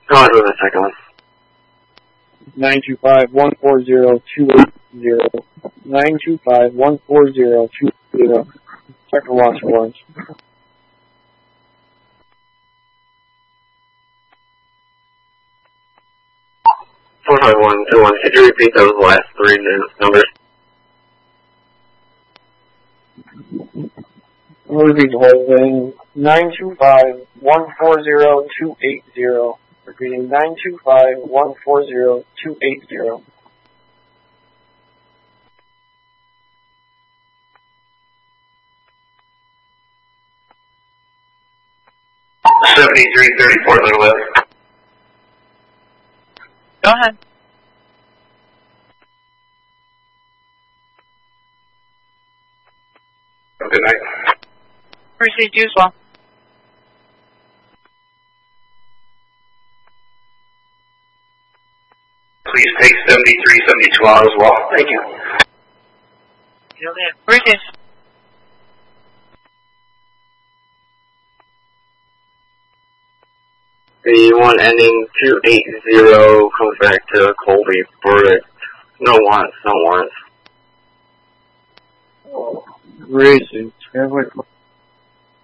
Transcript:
Go ahead with the second one. 925-140-280. 925-140-280. Check the launch points. 45121. Could you repeat those last three numbers? I'll repeat the whole thing. 925-140-280. Repeating 925-140-280. $73.34 Little West. Go ahead. Good night. Appreciate you as well. Please take 7372 out as well. Thank you. Appreciate you. The one ending 280 comes back to Colby for no wants, no wants. Racing.